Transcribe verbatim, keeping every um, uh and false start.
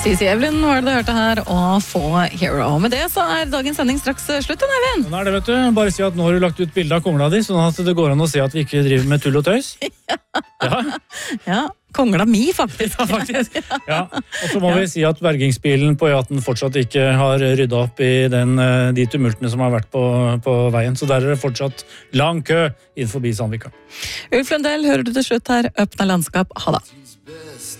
Cici Evelyn var det du hørte her, og få Hero. Med det så er dagens sending straks slutt, Eivind. Nå er det, vet du. Bare si at nå har du lagt ut bilde av kongla di, sånn at det går an å se at vi ikke driver med tull og tøys. Ja. Ja. Ja, kongla mi faktisk. Ja, faktisk. Ja. Og så må vi si at bergingsbilen på E atten fortsatt ikke har ryddet opp i den, de tumultene som har vært på, på veien. Så der er det fortsatt lang kø inn forbi Sandvika. Ulf Lundell hører du til slutt her, Øpna landskap. Ha det.